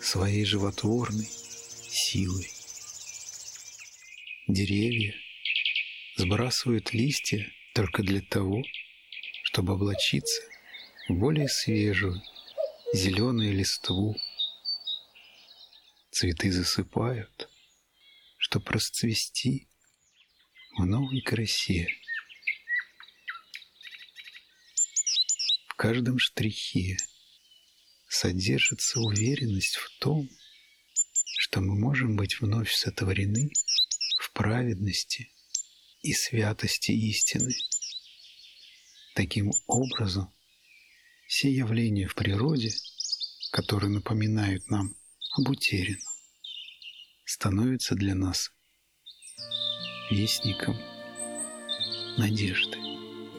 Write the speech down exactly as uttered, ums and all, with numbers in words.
своей животворной силой. Деревья сбрасывают листья только для того, чтобы облачиться в более свежую зеленую листву. Цветы засыпают, чтобы расцвести в новой красе. В каждом штрихе содержится уверенность в том, что мы можем быть вновь сотворены в праведности и святости истины. Таким образом, все явления в природе, которые напоминают нам об утерянном, становятся для нас вестником надежды.